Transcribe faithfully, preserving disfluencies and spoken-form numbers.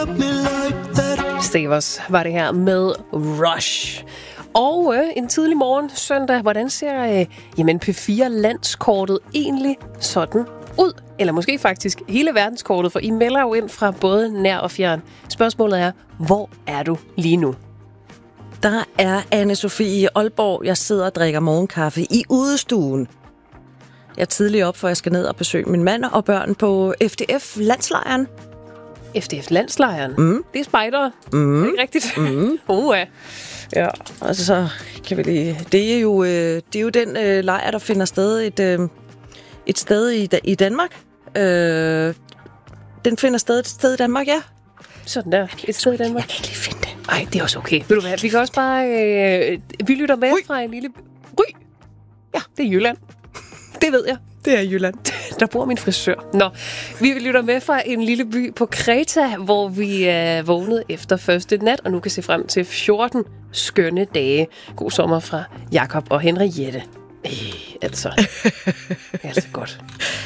Stevers var det her med Rush. Og øh, en tidlig morgen søndag, hvordan ser øh, jamen P fire-landskortet egentlig sådan ud? Eller måske faktisk hele verdenskortet, for I melder jo ind fra både nær og fjern. Spørgsmålet er, hvor er du lige nu? Der er Anne-Sophie i Aalborg. Jeg sidder og drikker morgenkaffe i udestuen. Jeg er tidligere op, for jeg skal ned og besøge min mand og børn på F D F-landslejren. F D F-landslejren? Mm. Det er spejdere. Mm. Det er ikke rigtigt? Mm. uh, ja. Ja, altså så kan vi lige... Det er jo, øh, det er jo den øh, lejr, der finder sted et, øh, et sted i, i Danmark. Øh, den finder sted et sted i Danmark, ja. Sådan der. Et sted i Danmark. Jeg kan ikke lige finde det. Nej, det er også okay. Ved du hvad, vi kan også bare... Øh, vi lytter med Ry. fra en lille... Ry! Ja, det er Jylland. Det ved jeg. Det er Jylland. Der bor min frisør. Nå, vi lytter med fra en lille by på Kreta, hvor vi er vågnet efter første nat, og nu kan se frem til fjorten skønne dage. God sommer fra Jakob og Henriette. Øh, altså. Det er altså godt.